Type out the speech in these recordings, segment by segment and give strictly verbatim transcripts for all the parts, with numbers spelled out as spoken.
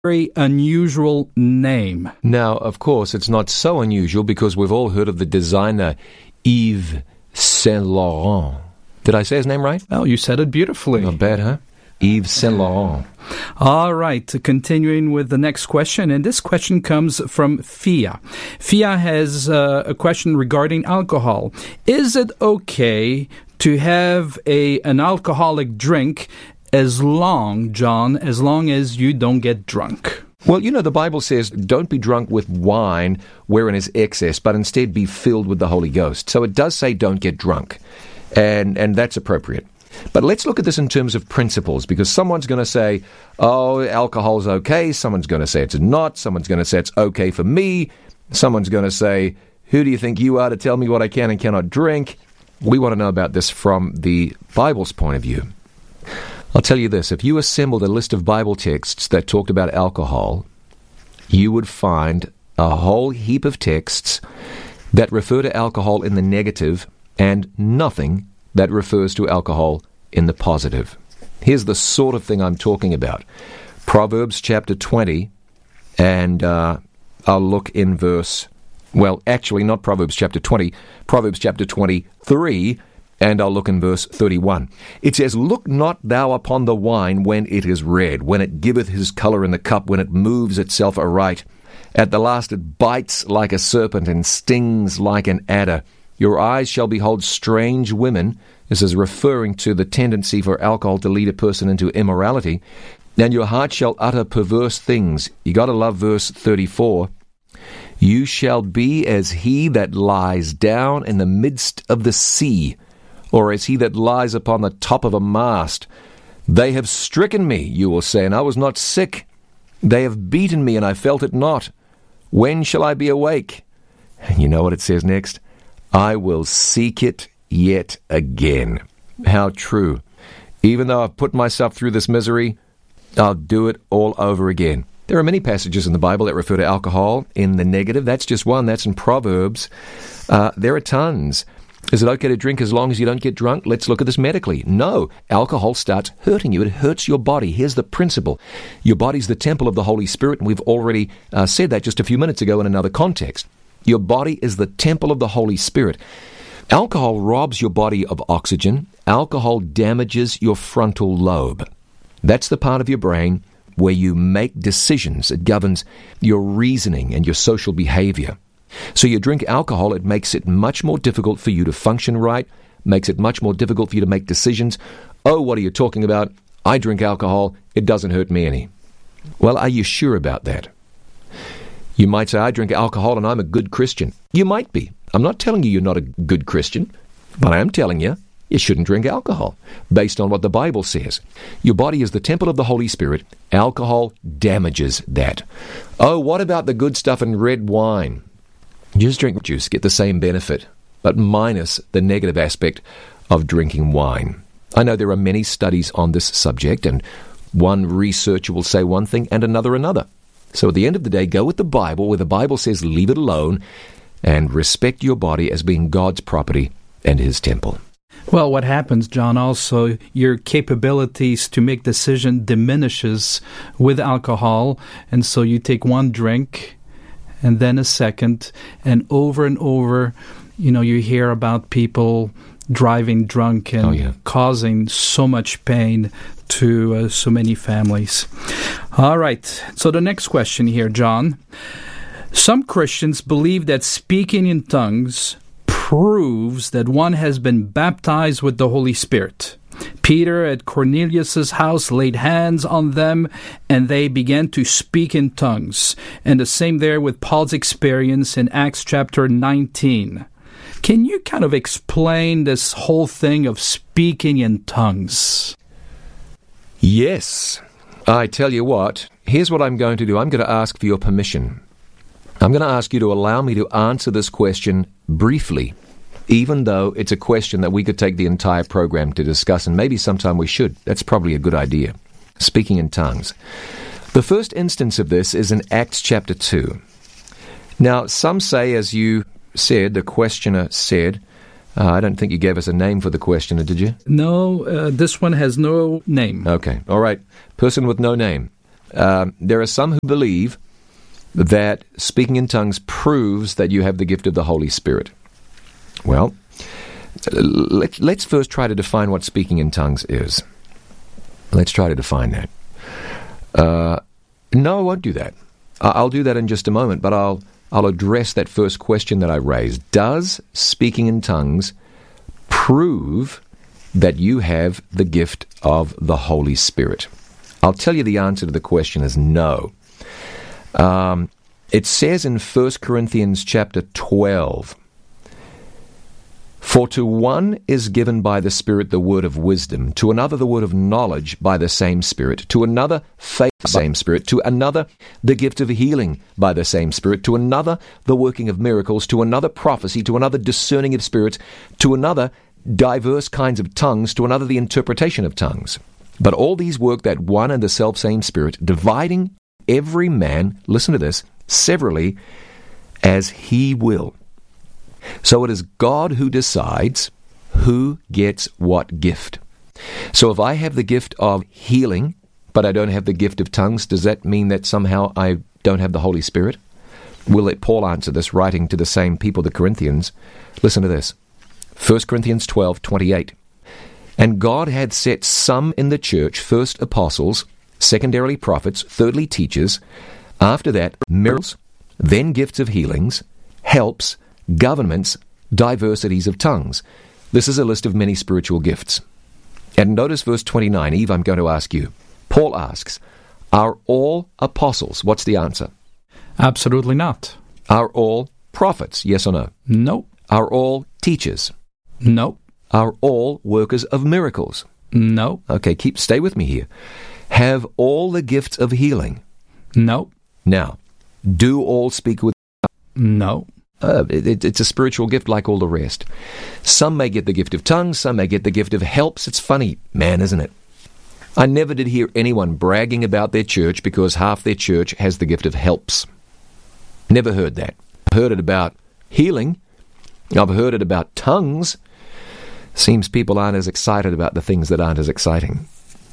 very unusual name. Now, of course, it's not so unusual because we've all heard of the designer Yves Saint Laurent. Did I say his name right? Oh, you said it beautifully. Not bad, huh? Yves Saint Laurent. All right, continuing with the next question, and this question comes from Fia. Fia has uh, a question regarding alcohol. Is it okay to have a an alcoholic drink as long, John, as long as you don't get drunk? Well, you know, the Bible says, don't be drunk with wine wherein is excess, but instead be filled with the Holy Ghost. So it does say don't get drunk, and and that's appropriate. But let's look at this in terms of principles, because someone's going to say, oh, alcohol's okay. Someone's going to say it's not. Someone's going to say it's okay for me. Someone's going to say, who do you think you are to tell me what I can and cannot drink? We want to know about this from the Bible's point of view. I'll tell you this. If you assembled a list of Bible texts that talked about alcohol, you would find a whole heap of texts that refer to alcohol in the negative and nothing that refers to alcohol in the positive. Here's the sort of thing I'm talking about. Proverbs chapter twenty, and uh, I'll look in verse, well, actually not Proverbs chapter twenty, Proverbs chapter twenty-three, and I'll look in verse thirty-one. It says, look not thou upon the wine when it is red, when it giveth his colour in the cup, when it moves itself aright. At the last it bites like a serpent and stings like an adder. Your eyes shall behold strange women. This is referring to the tendency for alcohol to lead a person into immorality. And your heart shall utter perverse things. You got to love verse thirty-four. You shall be as he that lies down in the midst of the sea, or as he that lies upon the top of a mast. They have stricken me, you will say, and I was not sick. They have beaten me, and I felt it not. When shall I be awake? And you know what it says next? I will seek it yet again. How true. Even though I've put myself through this misery, I'll do it all over again. There are many passages in the Bible that refer to alcohol in the negative. That's just one. That's in Proverbs. Uh, there are tons. Is it okay to drink as long as you don't get drunk? Let's look at this medically. No. Alcohol starts hurting you. It hurts your body. Here's the principle. Your body's the temple of the Holy Spirit, and we've already uh, said that just a few minutes ago in another context. Your body is the temple of the Holy Spirit. Alcohol robs your body of oxygen. Alcohol damages your frontal lobe. That's the part of your brain where you make decisions. It governs your reasoning and your social behavior. So you drink alcohol, it makes it much more difficult for you to function right, makes it much more difficult for you to make decisions. Oh, what are you talking about? I drink alcohol, it doesn't hurt me any. Well, are you sure about that? You might say, I drink alcohol and I'm a good Christian. You might be. I'm not telling you you're not a good Christian, but I am telling you you shouldn't drink alcohol, based on what the Bible says. Your body is the temple of the Holy Spirit. Alcohol damages that. Oh, what about the good stuff in red wine? Just drink juice, get the same benefit, but minus the negative aspect of drinking wine. I know there are many studies on this subject, and one researcher will say one thing and another another. So at the end of the day, go with the Bible, where the Bible says leave it alone, and respect your body as being God's property and His temple. Well, what happens, John, also, your capabilities to make decisions diminishes with alcohol, and so you take one drink, and then a second, and over and over, you know, you hear about people driving drunk and oh, yeah. causing so much pain to uh, so many families. All right, so the next question here, John. Some Christians believe that speaking in tongues proves that one has been baptized with the Holy Spirit. Peter at Cornelius' house laid hands on them, and they began to speak in tongues. And the same there with Paul's experience in Acts chapter nineteen. Can you kind of explain this whole thing of speaking in tongues? Yes. I tell you what, here's what I'm going to do. I'm going to ask for your permission. I'm going to ask you to allow me to answer this question briefly, even though it's a question that we could take the entire program to discuss, and maybe sometime we should. That's probably a good idea. Speaking in tongues. The first instance of this is in Acts chapter two. Now, some say, as you said, the questioner said, uh, I don't think you gave us a name for the questioner, did you? No, uh, this one has no name. Okay, all right. Person with no name. um, there are some who believe that speaking in tongues proves that you have the gift of the Holy Spirit. Well, let, let's first try to define what speaking in tongues is. Let's try to define that. Uh, no, I won't do that. I'll do that in just a moment, but I'll I'll address that first question that I raised. Does speaking in tongues prove that you have the gift of the Holy Spirit? I'll tell you the answer to the question is no. Um, it says in First Corinthians chapter twelve, "For to one is given by the Spirit the word of wisdom, to another the word of knowledge by the same Spirit, to another faith by the same Spirit, to another the gift of healing by the same Spirit, to another the working of miracles, to another prophecy, to another discerning of spirits, to another diverse kinds of tongues, to another the interpretation of tongues. But all these work that one and the selfsame Spirit, dividing every man," listen to this, "severally as he will." So it is God who decides who gets what gift. So if I have the gift of healing, but I don't have the gift of tongues, does that mean that somehow I don't have the Holy Spirit? We'll let Paul answer this, writing to the same people, the Corinthians. Listen to this. First Corinthians twelve twenty-eight. "And God had set some in the church, first apostles, secondarily prophets, thirdly teachers, after that miracles, then gifts of healings, helps, governments, diversities of tongues." This is a list of many spiritual gifts. And notice verse twenty-nine. Eve, I'm going to ask you. Paul asks, are all apostles? What's the answer? Absolutely not. Are all prophets? Yes or no? No. Are all teachers? No. Are all workers of miracles? No. Okay, keep stay with me here. Have all the gifts of healing? No. Now, do all speak with? No. Uh, it, it's a spiritual gift like all the rest. Some may get the gift of tongues, some may get the gift of helps. It's funny, man, isn't it? I never did hear anyone bragging about their church because half their church has the gift of helps. Never heard that. I've heard it about healing. I've heard it about tongues. Seems people aren't as excited about the things that aren't as exciting.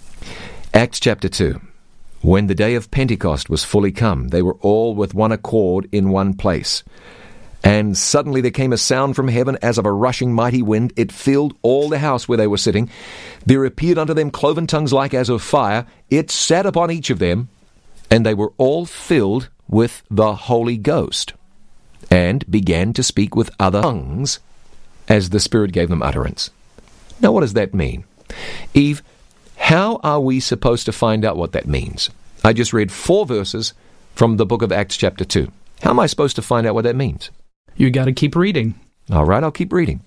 Acts chapter two. "When the day of Pentecost was fully come, they were all with one accord in one place. And suddenly there came a sound from heaven as of a rushing mighty wind. It filled all the house where they were sitting. There appeared unto them cloven tongues like as of fire. It sat upon each of them, and they were all filled with the Holy Ghost, and began to speak with other tongues as the Spirit gave them utterance." Now what does that mean? Eve, how are we supposed to find out what that means? I just read four verses from the book of Acts chapter two. How am I supposed to find out what that means? You got to keep reading. All right, I'll keep reading.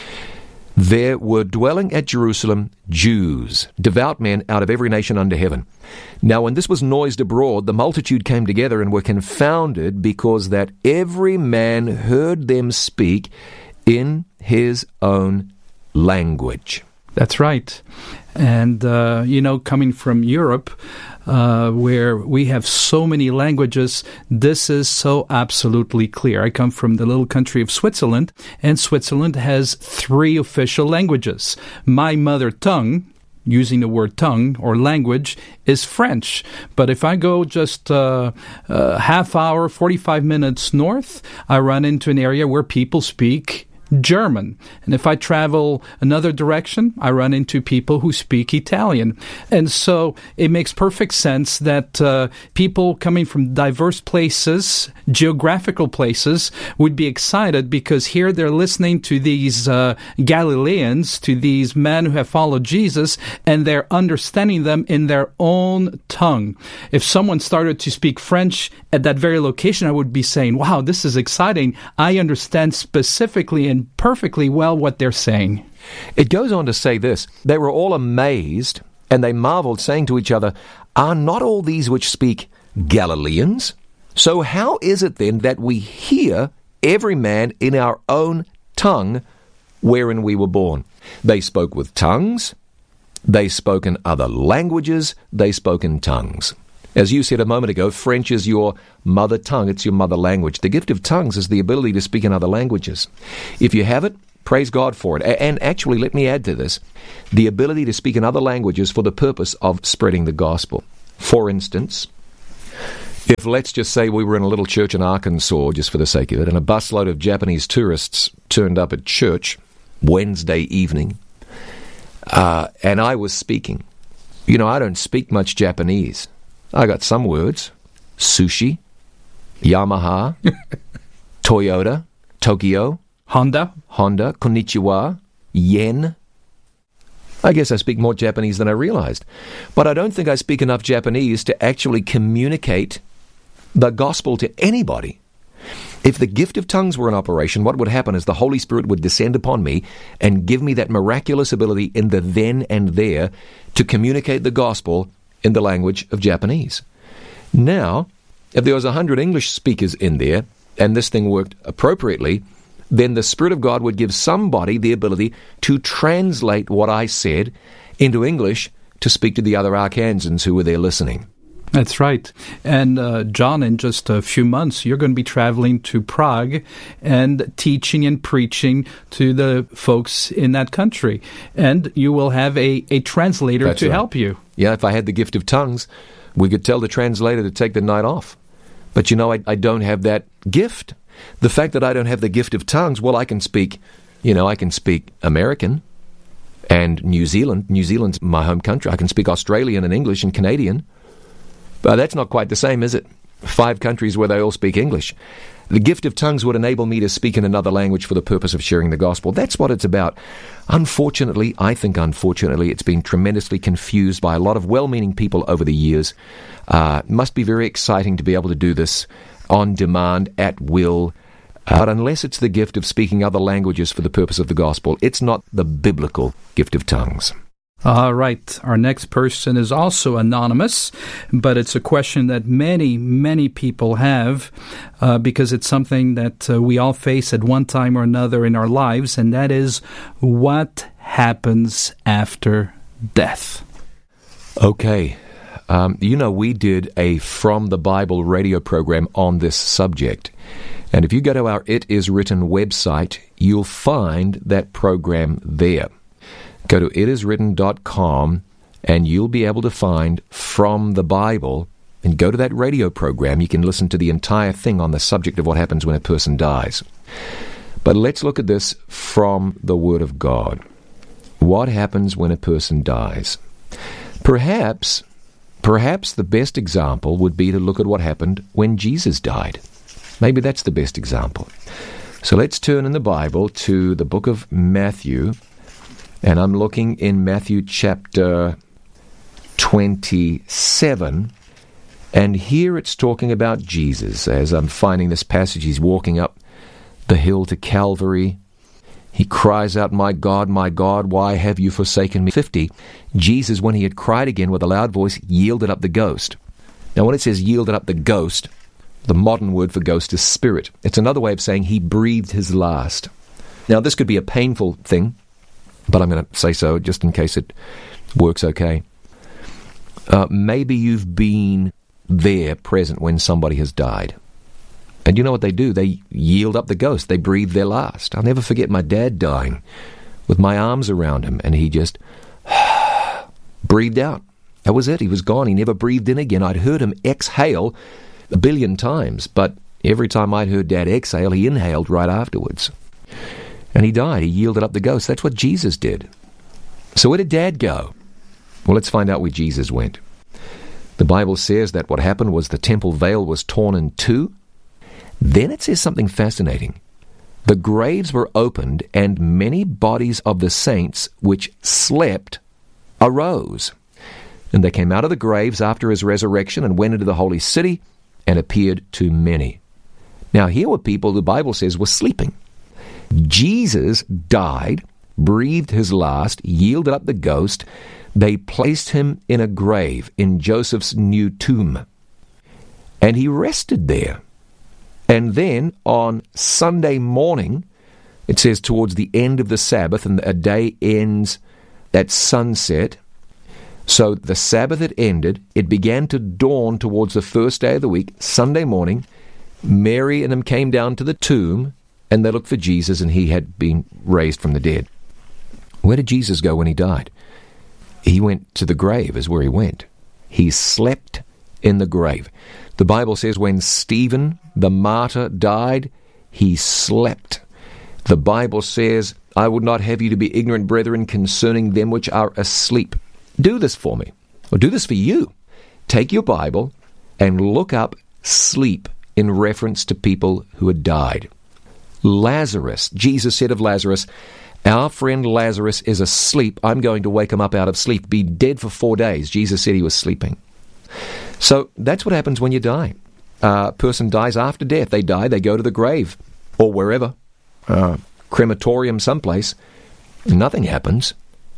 "There were dwelling at Jerusalem Jews, devout men out of every nation under heaven. Now when this was noised abroad, the multitude came together and were confounded, because that every man heard them speak in his own language." That's right. And, uh, you know, coming from Europe, uh, where we have so many languages, this is so absolutely clear. I come from the little country of Switzerland, and Switzerland has three official languages. My mother tongue, using the word tongue or language, is French. But if I go just uh, a half hour, forty-five minutes north, I run into an area where people speak German. And if I travel another direction, I run into people who speak Italian. And so it makes perfect sense that uh, people coming from diverse places, geographical places, would be excited, because here they're listening to these uh, Galileans, to these men who have followed Jesus, and they're understanding them in their own tongue. If someone started to speak French at that very location, I would be saying, wow, this is exciting. I understand specifically and perfectly well what they're saying. It goes on to say this: "They were all amazed, and they marveled, saying to each other, Are not all these which speak Galileans? So how is it then that we hear every man in our own tongue wherein we were born?" They spoke with tongues, they spoke in other languages, they spoke in tongues. As you said a moment ago, French is your mother tongue. It's your mother language. The gift of tongues is the ability to speak in other languages. If you have it, praise God for it. And actually, let me add to this, the ability to speak in other languages for the purpose of spreading the gospel. For instance, If, let's just say, we were in a little church in Arkansas, just for the sake of it, and a busload of Japanese tourists turned up at church Wednesday evening, uh, and I was speaking. You know, I don't speak much Japanese. I got some words. Sushi, Yamaha, Toyota, Tokyo, Honda, Honda, Konnichiwa, Yen. I guess I speak more Japanese than I realized. But I don't think I speak enough Japanese to actually communicate the gospel to anybody. If the gift of tongues were in operation, what would happen is the Holy Spirit would descend upon me and give me that miraculous ability in the then and there to communicate the gospel in the language of Japanese. Now, if there was a hundred English speakers in there, and this thing worked appropriately, then the Spirit of God would give somebody the ability to translate what I said into English to speak to the other Arkansans who were there listening. That's right. And uh, John, in just a few months, you're going to be traveling to Prague and teaching and preaching to the folks in that country. And you will have a, a translator That's to right. help you. Yeah, if I had the gift of tongues, we could tell the translator to take the night off. But you know, I, I don't have that gift. The fact that I don't have the gift of tongues, well, I can speak, you know, I can speak American and New Zealand. New Zealand's my home country. I can speak Australian and English and Canadian. But that's not quite the same, is it? Five countries where they all speak English. The gift of tongues would enable me to speak in another language for the purpose of sharing the gospel. That's what it's about. Unfortunately, I think unfortunately, it's been tremendously confused by a lot of well-meaning people over the years. Uh, it must be very exciting to be able to do this on demand, at will. Uh, but unless it's the gift of speaking other languages for the purpose of the gospel, it's not the biblical gift of tongues. All right. Our next person is also anonymous, but it's a question that many, many people have uh, because it's something that uh, we all face at one time or another in our lives, and that is, what happens after death? Okay. Um, you know, we did a From the Bible radio program on this subject. And if you go to our It Is Written website, you'll find that program there. Go to it is written dot com and you'll be able to find From the Bible, and go to that radio program. You can listen to the entire thing on the subject of what happens when a person dies. But let's look at this from the Word of God. What happens when a person dies? Perhaps, perhaps the best example would be to look at what happened when Jesus died. Maybe that's the best example. So let's turn in the Bible to the book of Matthew. And I'm looking in Matthew chapter twenty-seven, and here it's talking about Jesus. As I'm finding this passage, he's walking up the hill to Calvary. He cries out, "My God, my God, why have you forsaken me?" fifty, Jesus, when he had cried again with a loud voice, yielded up the ghost. Now, when it says yielded up the ghost, the modern word for ghost is spirit. It's another way of saying he breathed his last. Now, this could be a painful thing, but I'm going to say so just in case it works okay. Uh, maybe you've been there present when somebody has died. And you know what they do? They yield up the ghost. They breathe their last. I'll never forget my dad dying with my arms around him, and he just breathed out. That was it. He was gone. He never breathed in again. I'd heard him exhale a billion times, but every time I'd heard Dad exhale, he inhaled right afterwards. And he died. He yielded up the ghost. That's what Jesus did. So where did Dad go? Well, let's find out where Jesus went. The Bible says that what happened was the temple veil was torn in two. Then it says something fascinating. The graves were opened, and many bodies of the saints which slept arose. And they came out of the graves after his resurrection and went into the holy city and appeared to many. Now, here were people, the Bible says, were sleeping. Jesus died, breathed his last, yielded up the ghost. They placed him in a grave in Joseph's new tomb. And he rested there. And then on Sunday morning, it says towards the end of the Sabbath, and a day ends at sunset. So the Sabbath had ended. It began to dawn towards the first day of the week, Sunday morning. Mary and him came down to the tomb, and they looked for Jesus, and he had been raised from the dead. Where did Jesus go when he died? He went to the grave, is where he went. He slept in the grave. The Bible says when Stephen, the martyr, died, he slept. The Bible says, I would not have you to be ignorant, brethren, concerning them which are asleep. Do this for me, or do this for you. Take your Bible and look up sleep in reference to people who had died. Lazarus, Jesus said of Lazarus, our friend Lazarus is asleep. I'm going to wake him up out of sleep. Be dead for four days. Jesus said he was sleeping. So that's what happens when you die. A person dies after death. They die, they go to the grave, or wherever, uh, crematorium someplace. Nothing happens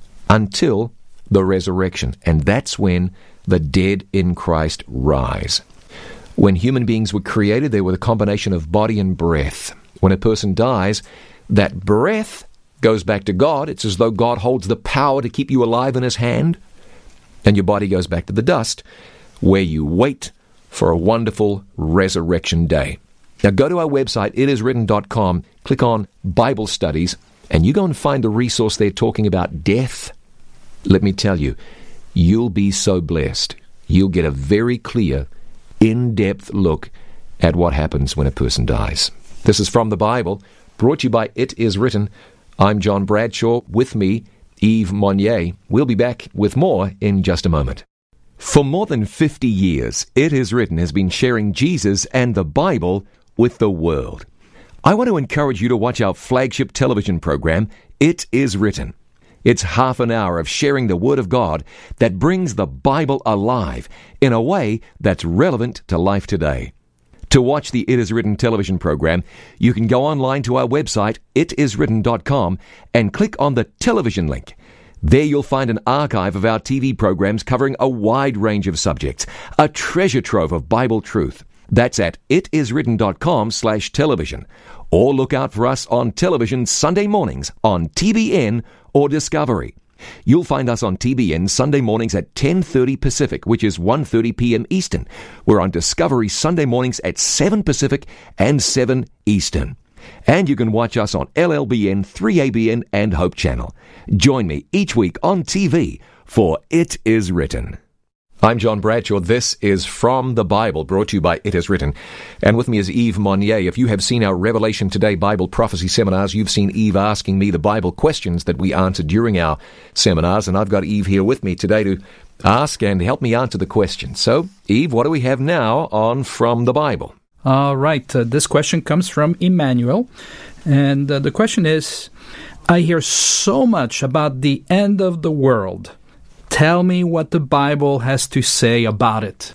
until the resurrection. And that's when the dead in Christ rise. When human beings were created, they were the combination of body and breath. When a person dies, that breath goes back to God. It's as though God holds the power to keep you alive in his hand, and your body goes back to the dust, where you wait for a wonderful resurrection day. Now go to our website, it is written dot com, click on Bible Studies, and you go and find the resource there talking about death. Let me tell you, you'll be so blessed. You'll get a very clear, in-depth look at what happens when a person dies. This is From the Bible, brought to you by It Is Written. I'm John Bradshaw. With me, Yves Monnier. We'll be back with more in just a moment. For more than fifty years, It Is Written has been sharing Jesus and the Bible with the world. I want to encourage you to watch our flagship television program, It Is Written. It's half an hour of sharing the Word of God that brings the Bible alive in a way that's relevant to life today. To watch the It Is Written television program, you can go online to our website, it is written dot com, and click on the television link. There you'll find an archive of our T V programs covering a wide range of subjects, a treasure trove of Bible truth. That's at it is written dot com slash television. Or look out for us on television Sunday mornings on T B N or Discovery. You'll find us on T B N Sunday mornings at ten thirty Pacific, which is one thirty p.m. Eastern. We're on Discovery Sunday mornings at seven Pacific and seven Eastern. And you can watch us on L L B N, three A B N, and Hope Channel. Join me each week on T V for It Is Written. I'm John Bradshaw. This is From the Bible, brought to you by It Is Written. And with me is Yves Monnier. If you have seen our Revelation Today Bible Prophecy Seminars, you've seen Yves asking me the Bible questions that we answered during our seminars, and I've got Yves here with me today to ask and help me answer the questions. So, Yves, what do we have now on From the Bible? All right. Uh, this question comes from Emmanuel, and uh, the question is, I hear so much about the end of the world. Tell me what the Bible has to say about it.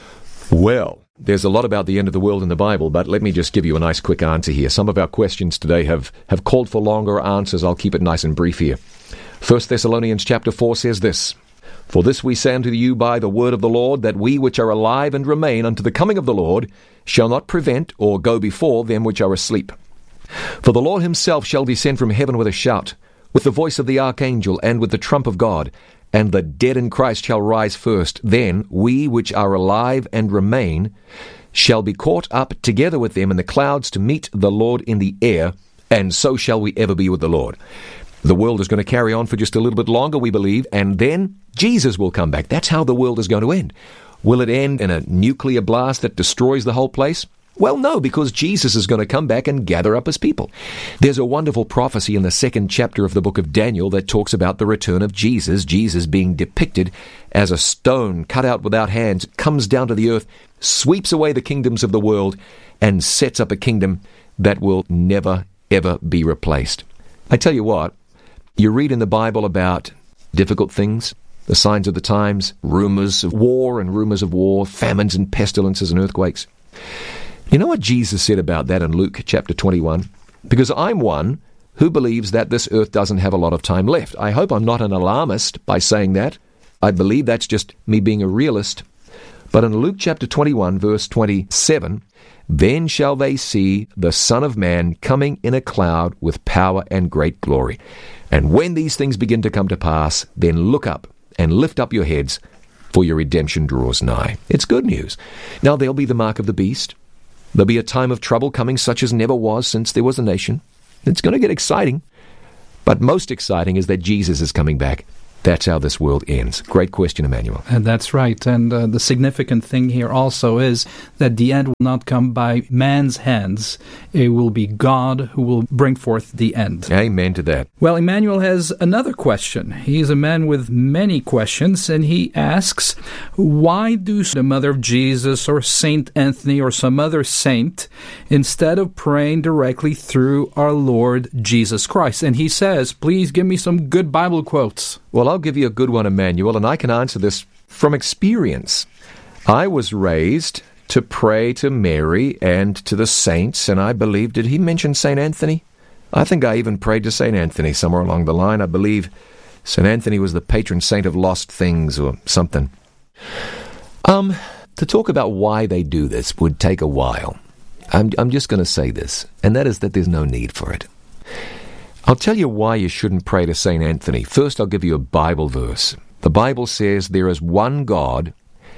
Well, there's a lot about the end of the world in the Bible, but let me just give you a nice quick answer here. Some of our questions today have, have called for longer answers. I'll keep it nice and brief here. First Thessalonians chapter four says this, For this we say unto you by the word of the Lord, that we which are alive and remain unto the coming of the Lord shall not prevent or go before them which are asleep. For the Lord himself shall descend from heaven with a shout, with the voice of the archangel, and with the trump of God, and the dead in Christ shall rise first. Then we which are alive and remain shall be caught up together with them in the clouds to meet the Lord in the air, and so shall we ever be with the Lord. The world is going to carry on for just a little bit longer, we believe, and then Jesus will come back. That's how the world is going to end. Will it end in a nuclear blast that destroys the whole place? Well, no, because Jesus is going to come back and gather up his people. There's a wonderful prophecy in the second chapter of the book of Daniel that talks about the return of Jesus, Jesus being depicted as a stone cut out without hands, comes down to the earth, sweeps away the kingdoms of the world, and sets up a kingdom that will never, ever be replaced. I tell you what, you read in the Bible about difficult things, the signs of the times, rumors of war and rumors of war, famines and pestilences and earthquakes. You know what Jesus said about that in Luke chapter twenty-one? Because I'm one who believes that this earth doesn't have a lot of time left. I hope I'm not an alarmist by saying that. I believe that's just me being a realist. But in Luke chapter twenty-one, verse twenty-seven, Then shall they see the Son of Man coming in a cloud with power and great glory. And when these things begin to come to pass, then look up and lift up your heads, for your redemption draws nigh. It's good news. Now there'll be the mark of the beast. There'll be a time of trouble coming such as never was since there was a nation. It's going to get exciting. But most exciting is that Jesus is coming back. that's how this world ends. Great question, Emmanuel. And that's right. And uh, the significant thing here also is that the end will not come by man's hands. It will be God who will bring forth the end. Amen to that. Well, Emmanuel has another question. He's a man with many questions, and he asks, why do the Mother of Jesus or Saint Anthony or some other saint, instead of praying directly through our Lord Jesus Christ? And he says, please give me some good Bible quotes. Well, I'll give you a good one, Emmanuel, and I can answer this from experience. I was raised to pray to Mary and to the saints, and I believe, did he mention Saint Anthony? I think I even prayed to Saint Anthony somewhere along the line. I believe Saint Anthony was the patron saint of lost things or something. Um, to talk about why they do this would take a while. I'm, I'm just going to say this, and that is that there's no need for it. I'll tell you why you shouldn't pray to Saint Anthony. First, I'll give you a Bible verse. The Bible says there is one God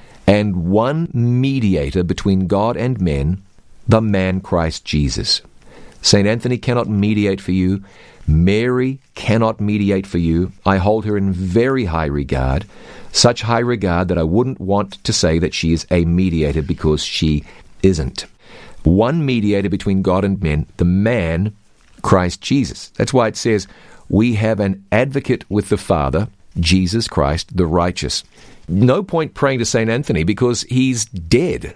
and one mediator between God and men, the man Christ Jesus. Saint Anthony cannot mediate for you. Mary cannot mediate for you. I hold her in very high regard, such high regard that I wouldn't want to say that she is a mediator because she isn't. One mediator between God and men, the man Christ Jesus. That's why it says, we have an advocate with the Father, Jesus Christ, the righteous. No point praying to Saint Anthony because he's dead,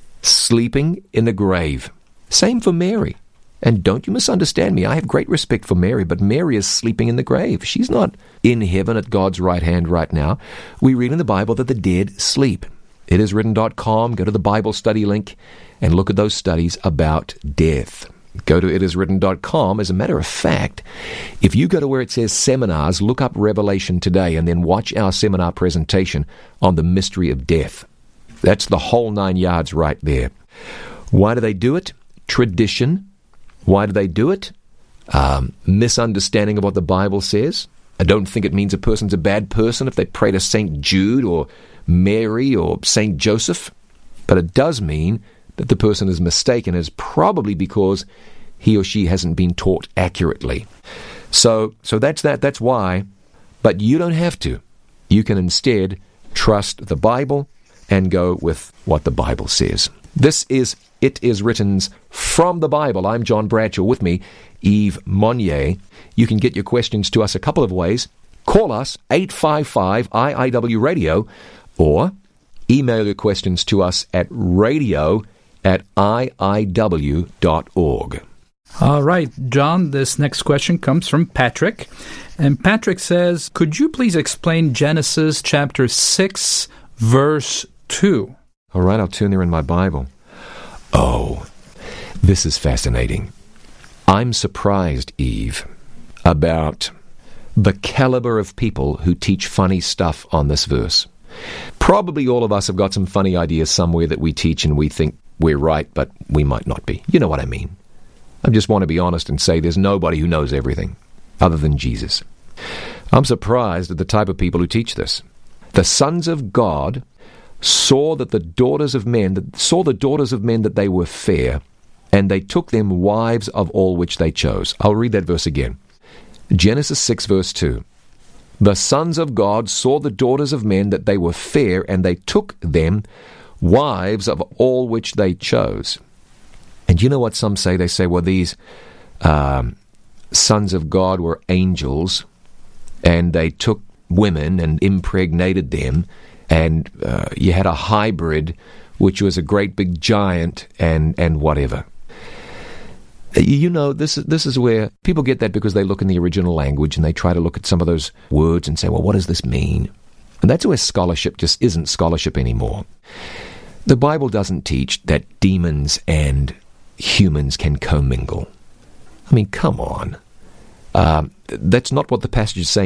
sleeping in the grave. Same for Mary. And don't you misunderstand me. I have great respect for Mary, but Mary is sleeping in the grave. She's not in heaven at God's right hand right now. We read in the Bible that the dead sleep. it is written dot com, go to the Bible study link, and look at those studies about death. Go to it is written dot com. As a matter of fact, if you go to where it says seminars, look up Revelation Today and then watch our seminar presentation on the mystery of death. That's the whole nine yards right there. Why do they do it? Tradition. Why do they do it? Um, misunderstanding of what the Bible says. I don't think it means a person's a bad person if they pray to Saint Jude or Mary or Saint Joseph. But it does mean that the person is mistaken is probably because he or she hasn't been taught accurately. So so that's that. That's why. But you don't have to. You can instead trust the Bible and go with what the Bible says. This is It Is Written's From the Bible. I'm John Bradshaw. With me, Yves Monnier. You can get your questions to us a couple of ways. Call us, eight five five I I W radio, or email your questions to us at radio at I I W dot org. All right, John, this next question comes from Patrick. And Patrick says, could you please explain Genesis chapter six, verse two? All right, I'll turn there in my Bible. Oh, this is fascinating. I'm surprised, Eve, about the caliber of people who teach funny stuff on this verse. Probably all of us have got some funny ideas somewhere that we teach and we think we're right, but we might not be. You know what I mean. I just want to be honest and say there's nobody who knows everything other than Jesus. I'm surprised at the type of people who teach this. The sons of God saw that the daughters of men, saw the daughters of men that they were fair, and they took them wives of all which they chose. I'll read that verse again. Genesis six, verse two. The sons of God saw the daughters of men that they were fair, and they took them wives of all which they chose. And you know what some say? They say, well, these um, sons of God were angels, and they took women and impregnated them, and uh, you had a hybrid, which was a great big giant, and, and whatever. You know, this is, this is where people get that because they look in the original language, and they try to look at some of those words and say, well, what does this mean? And that's where scholarship just isn't scholarship anymore. The Bible doesn't teach that demons and humans can commingle. I mean, come on. Um, that's not what the passage is saying.